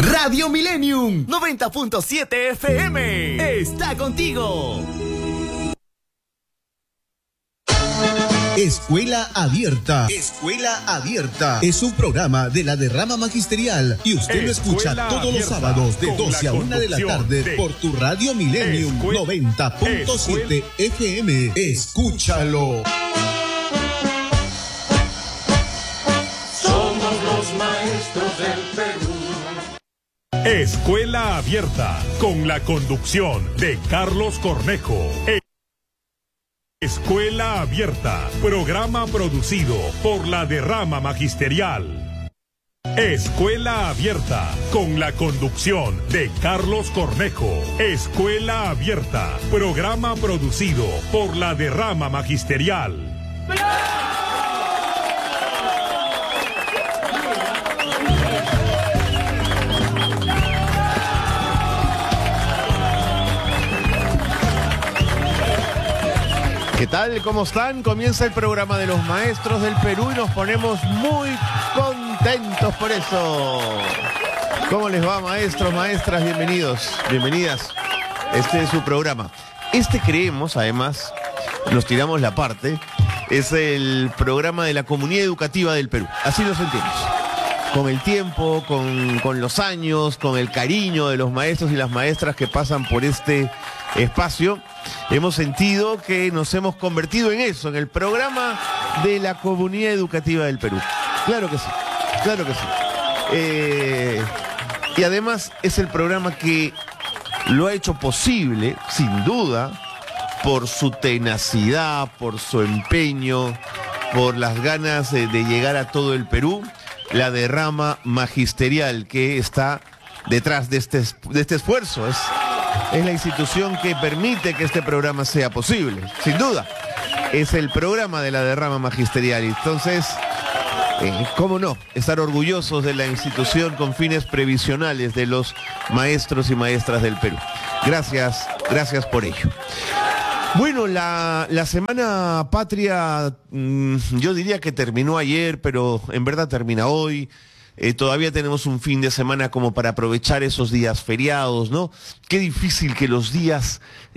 Radio Millennium 90.7 FM está contigo. Escuela Abierta. Escuela Abierta es un programa de la derrama magisterial y usted lo escucha todos los sábados de 12 a 1 de la tarde por tu Radio Millennium 90.7 FM. Escúchalo. Somos los maestros del Perú. Escuela Abierta, con la conducción de Carlos Cornejo. Escuela Abierta, programa producido por la derrama magisterial. Escuela Abierta, con la conducción de Carlos Cornejo. Escuela Abierta, programa producido por la derrama magisterial. ¿Qué tal? ¿Cómo están? Comienza el programa de los maestros del Perú y nos ponemos muy contentos por eso. ¿Cómo les va, maestros, maestras? Bienvenidos, bienvenidas. Este es su programa. Creemos, además, nos tiramos la parte, es el programa de la comunidad educativa del Perú. Así lo sentimos. Con el tiempo, con los años, con el cariño de los maestros y las maestras que pasan por este espacio, hemos sentido que nos hemos convertido en eso, en el programa de la comunidad educativa del Perú. Claro que sí, claro que sí. Y además es el programa que lo ha hecho posible, sin duda, por su tenacidad, por su empeño, por las ganas de llegar a todo el Perú, la derrama magisterial que está detrás de este esfuerzo. Es la institución que permite que este programa sea posible, sin duda. Es el programa de la derrama magisterial. Entonces, ¿cómo no? Estar orgullosos de la institución con fines previsionales de los maestros y maestras del Perú. Gracias, gracias por ello. Bueno, la Semana Patria, yo diría que terminó ayer, pero en verdad termina hoy. Todavía tenemos un fin de semana como para aprovechar esos días feriados, ¿no? Qué difícil que los días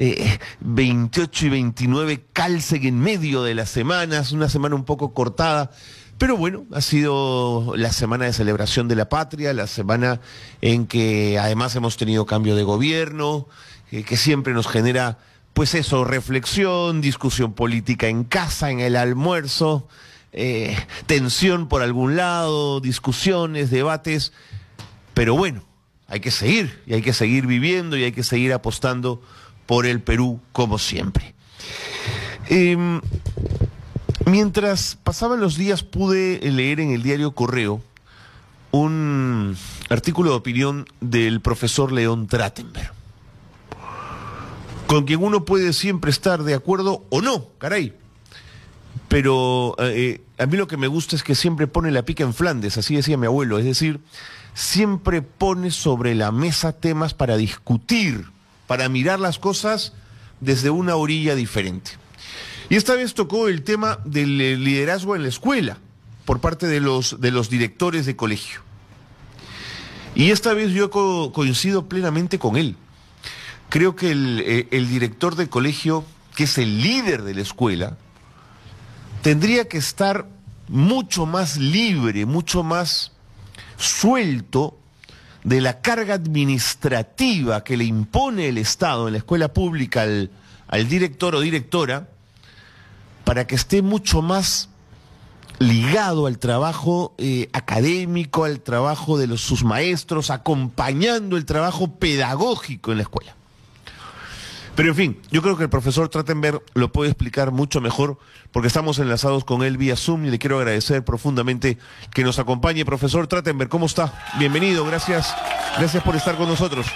28 y 29 calcen en medio de las semanas, una semana un poco cortada. Pero bueno, ha sido la semana de celebración de la patria, la semana en que además hemos tenido cambio de gobierno, que siempre nos genera, pues eso, reflexión, discusión política en casa, en el almuerzo. Tensión por algún lado, discusiones, debates, pero bueno, hay que seguir, y hay que seguir viviendo, y hay que seguir apostando por el Perú como siempre. Mientras pasaban los días pude leer en el diario Correo un artículo de opinión del profesor León Trachtenberg, con quien uno puede siempre estar de acuerdo o no, caray. Pero a mí lo que me gusta es que siempre pone la pica en Flandes, así decía mi abuelo, es decir, siempre pone sobre la mesa temas para discutir, para mirar las cosas desde una orilla diferente. Y esta vez tocó el tema del liderazgo en la escuela, por parte de los directores de colegio. Y esta vez yo coincido plenamente con él. Creo que el director de colegio, que es el líder de la escuela, tendría que estar mucho más libre, mucho más suelto de la carga administrativa que le impone el Estado en la escuela pública al director o directora, para que esté mucho más ligado al trabajo académico, al trabajo de sus maestros, acompañando el trabajo pedagógico en la escuela. Pero en fin, yo creo que el profesor Trachtenberg lo puede explicar mucho mejor, porque estamos enlazados con él vía Zoom y le quiero agradecer profundamente que nos acompañe. Profesor Trachtenberg, ¿cómo está? Bienvenido, gracias por estar con nosotros.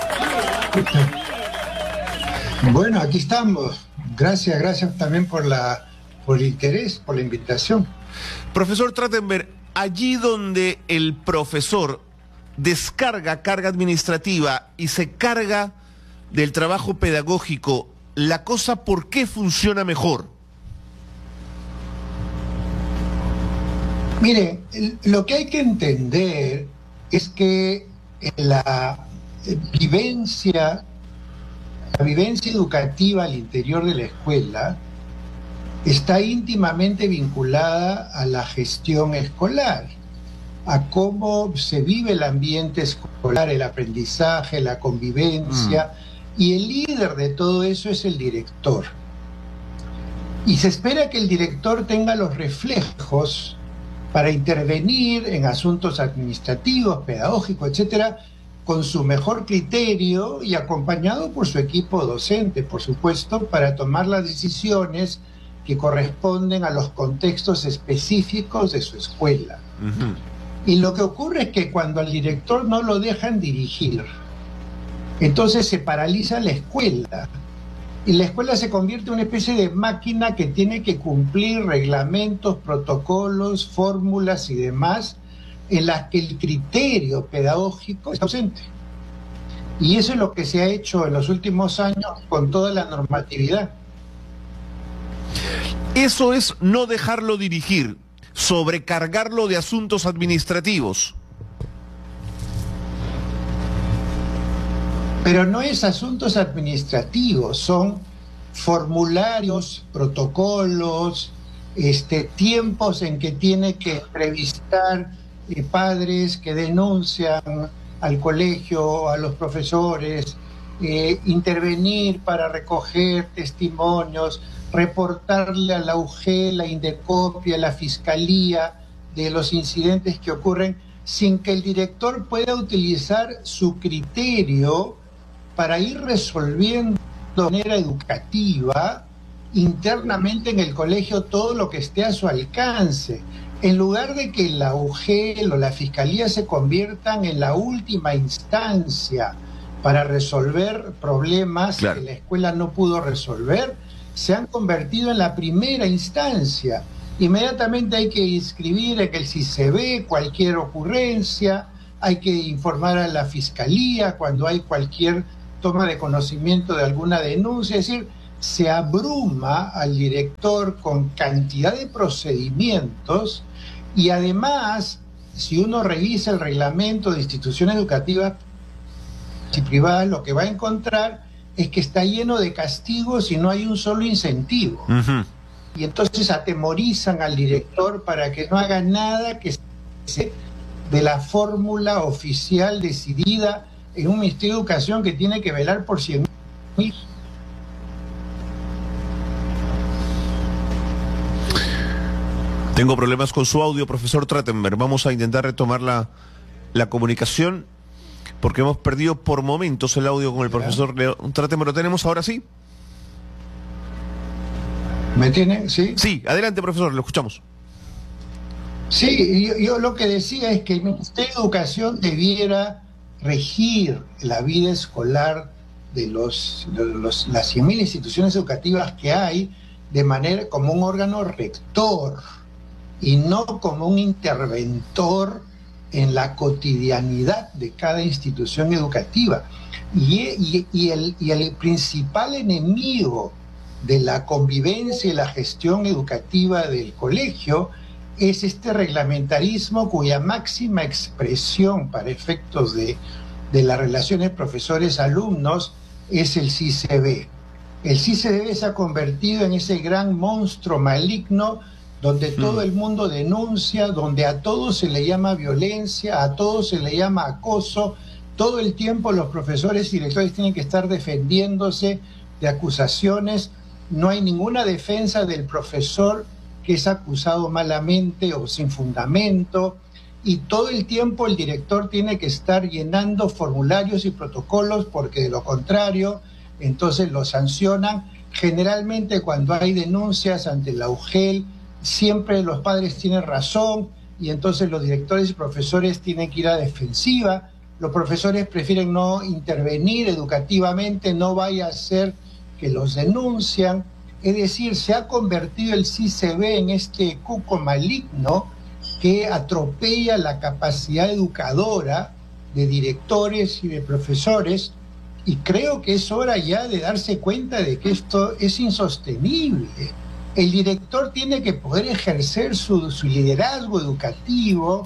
Bueno, aquí estamos. Gracias también por el interés, por la invitación. Profesor Trachtenberg, allí donde el profesor descarga carga administrativa y se carga del trabajo pedagógico, ¿la cosa por qué funciona mejor? Mire, lo que hay que entender es que la vivencia educativa al interior de la escuela está íntimamente vinculada a la gestión escolar, a cómo se vive el ambiente escolar, el aprendizaje, la convivencia, y el líder de todo eso es el director. Y se espera que el director tenga los reflejos para intervenir en asuntos administrativos, pedagógicos, etcétera, con su mejor criterio y acompañado por su equipo docente, por supuesto, para tomar las decisiones que corresponden a los contextos específicos de su escuela. Y lo que ocurre es que cuando al director no lo dejan dirigir, entonces se paraliza la escuela. Y la escuela se convierte en una especie de máquina que tiene que cumplir reglamentos, protocolos, fórmulas y demás, en las que el criterio pedagógico está ausente. Y eso es lo que se ha hecho en los últimos años con toda la normatividad. Eso es no dejarlo dirigir, sobrecargarlo de asuntos administrativos. Pero no es asuntos administrativos, son formularios, protocolos, tiempos en que tiene que entrevistar padres que denuncian al colegio, a los profesores, intervenir para recoger testimonios, reportarle a la UGEL, a Indecopy, a la Fiscalía de los incidentes que ocurren, sin que el director pueda utilizar su criterio para ir resolviendo de manera educativa internamente en el colegio todo lo que esté a su alcance, en lugar de que la UGEL o la Fiscalía se conviertan en la última instancia para resolver problemas que la escuela no pudo resolver, se han convertido en la primera instancia. Inmediatamente hay que inscribir en el CICB cualquier ocurrencia, hay que informar a la Fiscalía cuando hay cualquier toma de conocimiento de alguna denuncia, es decir, se abruma al director con cantidad de procedimientos y además, si uno revisa el reglamento de instituciones educativas y privadas, lo que va a encontrar es que está lleno de castigos y no hay un solo incentivo. Y entonces atemorizan al director para que no haga nada que sea de la fórmula oficial decidida en un Ministerio de Educación que tiene que velar por 100.000. Tengo problemas con su audio, profesor Trachtenberg. Vamos a intentar retomar la comunicación porque hemos perdido por momentos el audio con el profesor Trachtenberg. ¿Lo tenemos ahora sí? ¿Me tienen? Sí. Sí, adelante, profesor, lo escuchamos. Sí, yo lo que decía es que el Ministerio de Educación debiera regir la vida escolar de las 100.000 instituciones educativas que hay de manera como un órgano rector y no como un interventor en la cotidianidad de cada institución educativa. Y el principal enemigo de la convivencia y la gestión educativa del colegio es este reglamentarismo cuya máxima expresión para efectos de las relaciones profesores-alumnos es el CICB. El CICB se ha convertido en ese gran monstruo maligno donde todo el mundo denuncia, donde a todo se le llama violencia, a todo se le llama acoso. Todo el tiempo los profesores y directores tienen que estar defendiéndose de acusaciones. No hay ninguna defensa del profesor que es acusado malamente o sin fundamento, y todo el tiempo el director tiene que estar llenando formularios y protocolos porque de lo contrario entonces lo sancionan. Generalmente cuando hay denuncias ante la UGEL siempre los padres tienen razón y entonces los directores y profesores tienen que ir a defensiva. Los profesores prefieren no intervenir educativamente, no vaya a ser que los denuncian. Es decir, se ha convertido el CICB en este cuco maligno que atropella la capacidad educadora de directores y de profesores, y creo que es hora ya de darse cuenta de que esto es insostenible. El director tiene que poder ejercer su liderazgo educativo,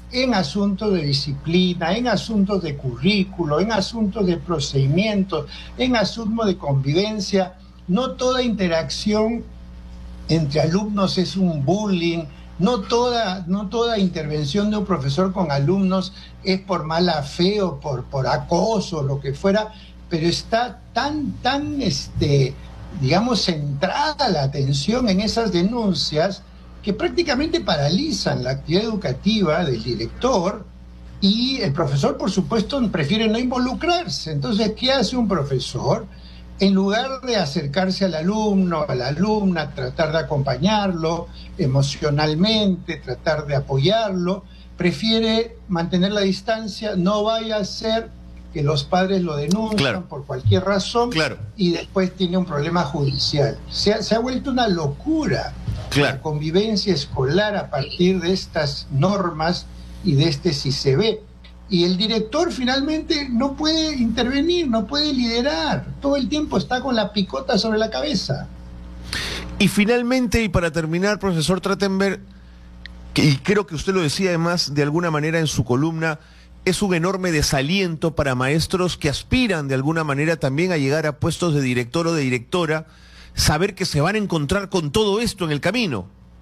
en asuntos de disciplina, en asuntos de currículo, en asuntos de procedimientos, en asuntos de convivencia. No toda interacción entre alumnos es un bullying, no toda intervención de un profesor con alumnos es por mala fe o por acoso, lo que fuera, pero está tan digamos, centrada la atención en esas denuncias que prácticamente paralizan la actividad educativa del director, y el profesor, por supuesto, prefiere no involucrarse. Entonces, ¿qué hace un profesor? En lugar de acercarse al alumno, a la alumna, tratar de acompañarlo emocionalmente, tratar de apoyarlo, prefiere mantener la distancia. No vaya a ser que los padres lo denuncian por cualquier razón y después tiene un problema judicial. Se ha vuelto una locura la convivencia escolar a partir de estas normas y de este CICB. Y el director finalmente no puede intervenir, no puede liderar. Todo el tiempo está con la picota sobre la cabeza. Y finalmente, y para terminar, profesor Trachtenberg, y creo que usted lo decía además de alguna manera en su columna, es un enorme desaliento para maestros que aspiran de alguna manera también a llegar a puestos de director o de directora, saber que se van a encontrar con todo esto en el camino.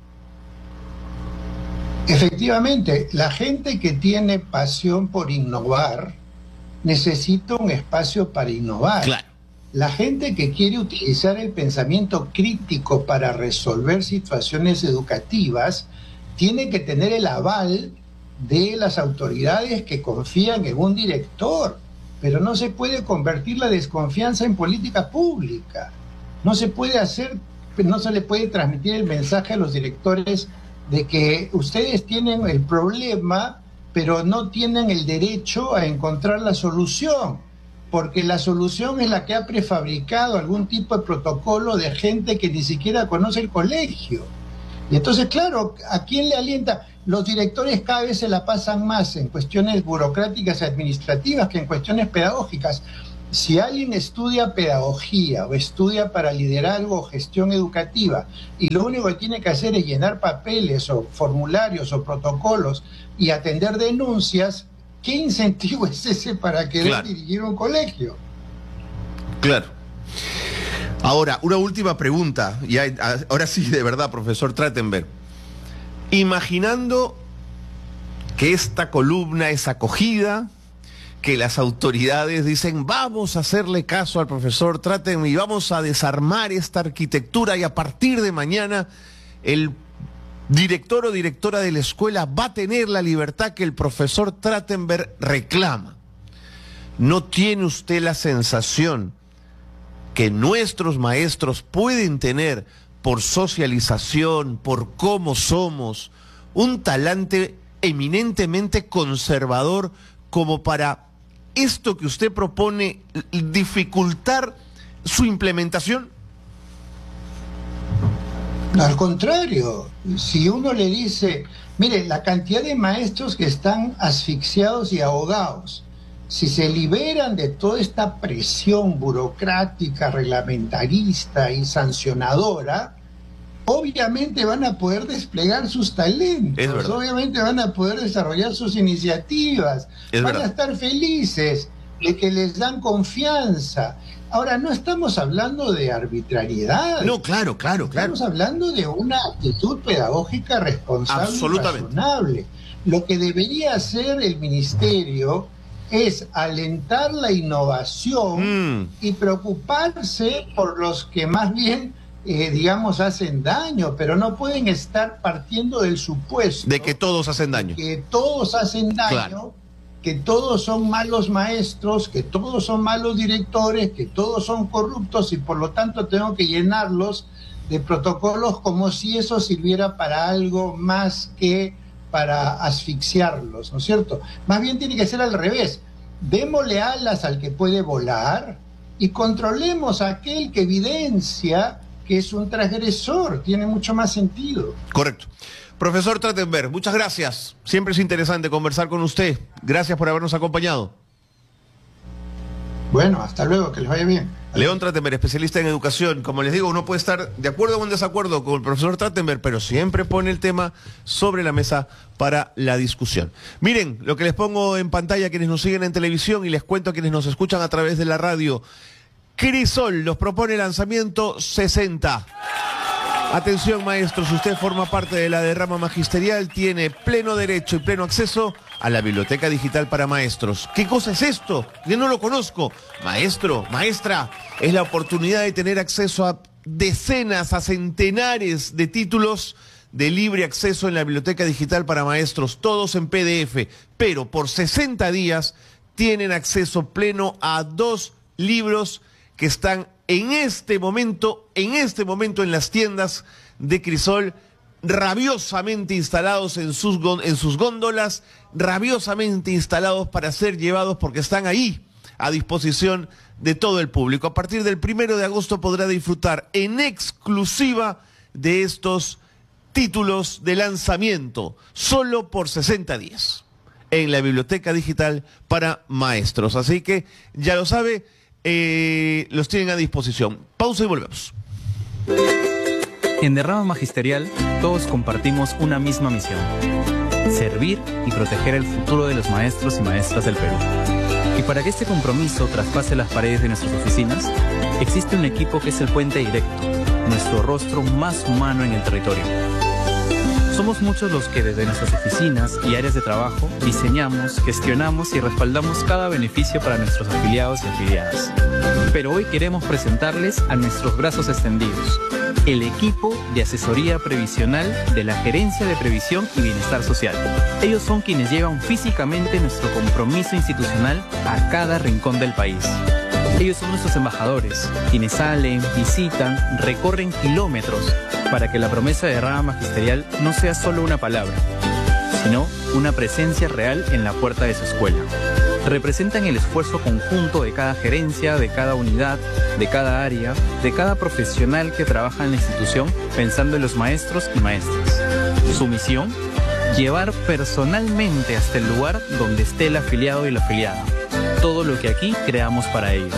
Efectivamente, la gente que tiene pasión por innovar necesita un espacio para innovar. Claro. La gente que quiere utilizar el pensamiento crítico para resolver situaciones educativas tiene que tener el aval de las autoridades que confían en un director, pero no se puede convertir la desconfianza en política pública. No se le puede transmitir el mensaje a los directores de que ustedes tienen el problema, pero no tienen el derecho a encontrar la solución, porque la solución es la que ha prefabricado algún tipo de protocolo de gente que ni siquiera conoce el colegio. Y entonces, claro, ¿a quién le alienta? Los directores cada vez se la pasan más en cuestiones burocráticas y administrativas que en cuestiones pedagógicas. Si alguien estudia pedagogía o estudia para liderazgo o gestión educativa y lo único que tiene que hacer es llenar papeles o formularios o protocolos y atender denuncias, ¿qué incentivo es ese para querer dirigir un colegio? Claro. Ahora, una última pregunta, y ahora sí, de verdad, profesor Trachtenberg. Imaginando que esta columna es acogida, que las autoridades dicen vamos a hacerle caso al profesor Trachtenberg y vamos a desarmar esta arquitectura, y a partir de mañana el director o directora de la escuela va a tener la libertad que el profesor Trachtenberg reclama. ¿No tiene usted la sensación que nuestros maestros pueden tener, por socialización, por cómo somos, un talante eminentemente conservador como para esto que usted propone, dificultar su implementación? Al contrario, si uno le dice, mire, la cantidad de maestros que están asfixiados y ahogados, si se liberan de toda esta presión burocrática, reglamentarista y sancionadora, obviamente van a poder desplegar sus talentos, obviamente van a poder desarrollar sus iniciativas, van a estar felices de que les dan confianza. Ahora, no estamos hablando de arbitrariedad. No, claro. Estamos hablando de una actitud pedagógica responsable y razonable. Lo que debería hacer el ministerio es alentar la innovación y preocuparse por los que más bien, digamos, hacen daño, pero no pueden estar partiendo del supuesto de que todos hacen daño. Que todos hacen daño, que todos son malos maestros, que todos son malos directores, que todos son corruptos y por lo tanto tengo que llenarlos de protocolos como si eso sirviera para algo más que para asfixiarlos, ¿no es cierto? Más bien tiene que ser al revés. Démosle alas al que puede volar y controlemos a aquel que evidencia que es un transgresor. Tiene mucho más sentido. Correcto. Profesor Trachtenberg, muchas gracias. Siempre es interesante conversar con usted. Gracias por habernos acompañado. Bueno, hasta luego, que les vaya bien. León Trachtenberg, especialista en educación. Como les digo, uno puede estar de acuerdo o en desacuerdo con el profesor Trachtenberg, pero siempre pone el tema sobre la mesa para la discusión. Miren, lo que les pongo en pantalla a quienes nos siguen en televisión y les cuento a quienes nos escuchan a través de la radio. Crisol nos propone lanzamiento 60. Atención, maestros, si usted forma parte de la derrama magisterial, tiene pleno derecho y pleno acceso a la biblioteca digital para maestros. ¿Qué cosa es esto? Yo no lo conozco. Maestro, maestra, es la oportunidad de tener acceso a decenas, a centenares de títulos de libre acceso en la biblioteca digital para maestros, todos en PDF, pero por 60 días tienen acceso pleno a 2 libros que están en este momento en las tiendas de Crisol, rabiosamente instalados en sus góndolas, rabiosamente instalados para ser llevados porque están ahí a disposición de todo el público. A partir del 1 de agosto podrá disfrutar en exclusiva de estos títulos de lanzamiento, solo por 60 días, en la biblioteca digital para maestros. Así que ya lo sabe, los tienen a disposición. Pausa y volvemos. En Derrama Magisterial, todos compartimos una misma misión: servir y proteger el futuro de los maestros y maestras del Perú. Y para que este compromiso traspase las paredes de nuestras oficinas, existe un equipo que es el puente directo, nuestro rostro más humano en el territorio. Somos muchos los que desde nuestras oficinas y áreas de trabajo diseñamos, gestionamos y respaldamos cada beneficio para nuestros afiliados y afiliadas. Pero hoy queremos presentarles a nuestros brazos extendidos, el equipo de asesoría previsional de la Gerencia de Previsión y Bienestar Social. Ellos son quienes llevan físicamente nuestro compromiso institucional a cada rincón del país. Ellos son nuestros embajadores, quienes salen, visitan, recorren kilómetros para que la promesa de Derrama Magisterial no sea solo una palabra, sino una presencia real en la puerta de su escuela. Representan el esfuerzo conjunto de cada gerencia, de cada unidad, de cada área, de cada profesional que trabaja en la institución pensando en los maestros y maestras. Su misión: llevar personalmente hasta el lugar donde esté el afiliado y la afiliada todo lo que aquí creamos para ellos.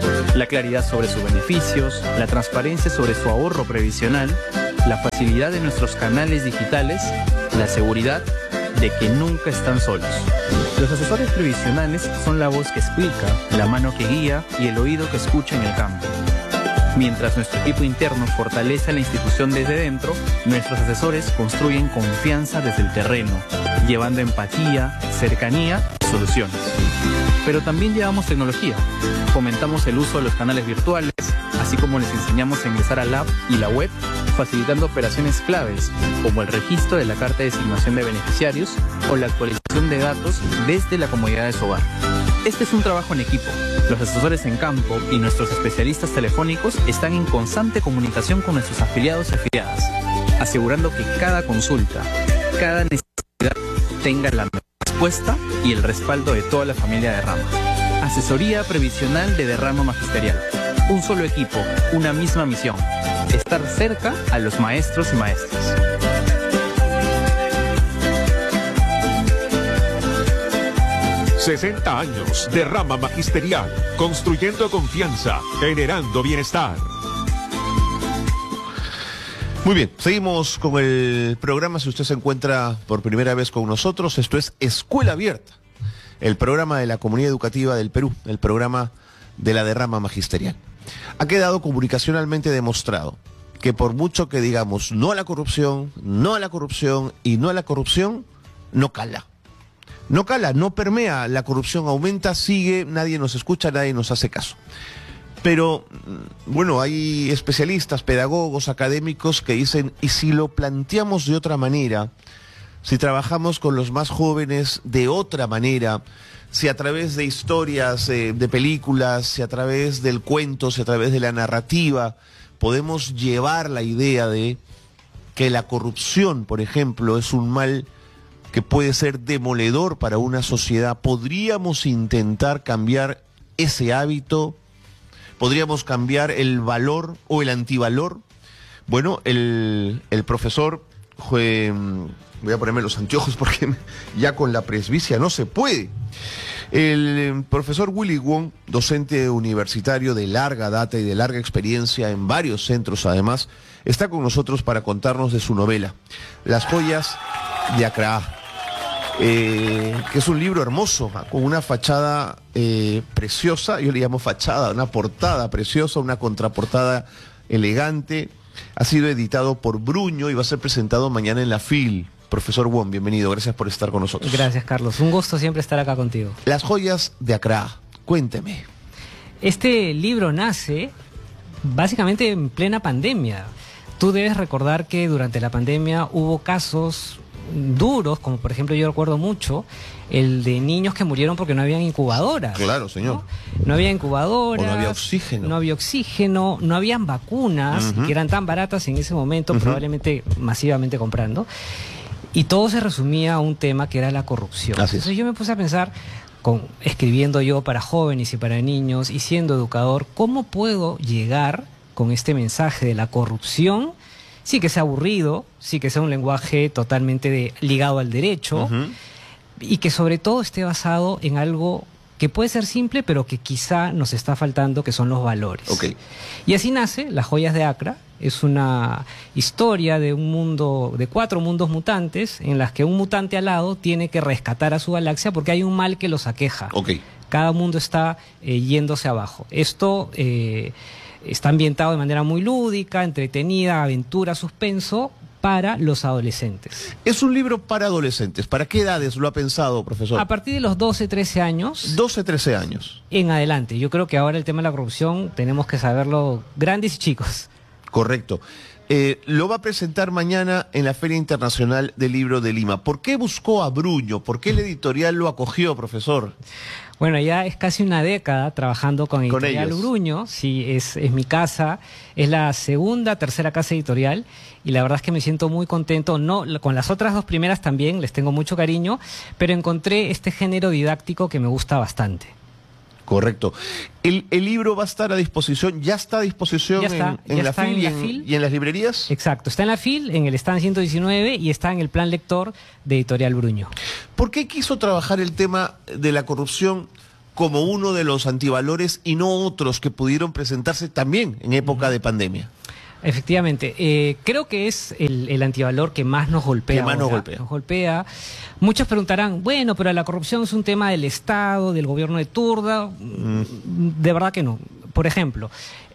La claridad sobre sus beneficios, la transparencia sobre su ahorro previsional, la facilidad de nuestros canales digitales, la seguridad de que nunca están solos. Los asesores previsionales son la voz que explica, la mano que guía y el oído que escucha en el campo. Mientras nuestro equipo interno fortalece a la institución desde dentro, nuestros asesores construyen confianza desde el terreno, llevando empatía, cercanía y soluciones. Pero también llevamos tecnología. Fomentamos el uso de los canales virtuales, así como les enseñamos a ingresar al app y la web, facilitando operaciones claves, como el registro de la carta de designación de beneficiarios o la actualización de datos desde la comodidad de su hogar. Este es un trabajo en equipo. Los asesores en campo y nuestros especialistas telefónicos están en constante comunicación con nuestros afiliados y afiliadas, asegurando que cada consulta, cada necesidad tenga la respuesta y el respaldo de toda la familia Derrama. Asesoría previsional de Derrama Magisterial. Un solo equipo, una misma misión: estar cerca a los maestros y maestras. ...60 años de Derrama Magisterial, construyendo confianza, generando bienestar. Muy bien, seguimos con el programa. Si usted se encuentra por primera vez con nosotros, esto es Escuela Abierta, el programa de la Comunidad Educativa del Perú, el programa de la Derrama Magisterial. Ha quedado comunicacionalmente demostrado que por mucho que digamos no a la corrupción, no a la corrupción y no a la corrupción, no cala. No cala, no permea, la corrupción aumenta, sigue, nadie nos escucha, nadie nos hace caso. Pero, bueno, hay especialistas, pedagogos, académicos que dicen, ¿y si lo planteamos de otra manera? Si trabajamos con los más jóvenes de otra manera, si a través de historias, de películas, si a través del cuento, si a través de la narrativa, podemos llevar la idea de que la corrupción, por ejemplo, es un mal que puede ser demoledor para una sociedad. ¿Podríamos intentar cambiar ese hábito? ¿Podríamos cambiar el valor o el antivalor? Bueno, el profesor voy a ponerme los anteojos porque ya con la presbicia no se puede. El profesor Willy Wong, docente universitario de larga data y de larga experiencia en varios centros además, está con nosotros para contarnos de su novela, Las joyas de Accra, que es un libro hermoso, con una fachada preciosa, yo le llamo fachada, una portada preciosa, una contraportada elegante. Ha sido editado por Bruño y va a ser presentado mañana en la FIL. Profesor Wong, bienvenido, gracias por estar con nosotros. Gracias, Carlos, un gusto siempre estar acá contigo. Las joyas de Accra, cuénteme. Este libro nace básicamente en plena pandemia. Tú debes recordar que durante la pandemia hubo casos duros, como por ejemplo yo recuerdo mucho el de niños que murieron porque no habían incubadoras. Claro, señor. No había incubadoras. O no había oxígeno. No había oxígeno, no habían vacunas, que eran tan baratas en ese momento, probablemente masivamente comprando. Y todo se resumía a un tema que era la corrupción. Entonces yo me puse a pensar, escribiendo yo para jóvenes y para niños y siendo educador, ¿cómo puedo llegar con este mensaje de la corrupción? Sí que sea aburrido, sí que sea un lenguaje totalmente ligado al derecho, y que sobre todo esté basado en algo que puede ser simple, pero que quizá nos está faltando, que son los valores. Y así nace Las joyas de Accra. Es una historia de un mundo, de 4 mundos mutantes, en las que un mutante alado tiene que rescatar a su galaxia porque hay un mal que los aqueja. Cada mundo está yéndose abajo. Esto está ambientado de manera muy lúdica, entretenida, aventura, suspenso, para los adolescentes. Es un libro para adolescentes. ¿Para qué edades lo ha pensado, profesor? A partir de los 12, 13 años. 12, 13 años. En adelante. Yo creo que ahora el tema de la corrupción tenemos que saberlo grandes y chicos. Correcto. Lo va a presentar mañana en la Feria Internacional del Libro de Lima. ¿Por qué buscó a Bruño? ¿Por qué el editorial lo acogió, profesor? Bueno, ya es casi una década trabajando con Editorial Bruño. Sí, es mi casa, es la tercera casa editorial, y la verdad es que me siento muy contento. No, con las otras 2 primeras también les tengo mucho cariño, pero encontré este género didáctico que me gusta bastante. Correcto. El libro va a estar a disposición, ya está a disposición en la FIL y en las librerías. Exacto, está en la FIL, en el stand 119 y está en el plan lector de Editorial Bruño. ¿Por qué quiso trabajar el tema de la corrupción como uno de los antivalores y no otros que pudieron presentarse también en época de pandemia? Efectivamente, creo que es el antivalor que más nos golpea. Nos golpea. Muchos preguntarán, bueno, pero la corrupción es un tema del Estado, del gobierno de turno. De verdad que no. Por ejemplo,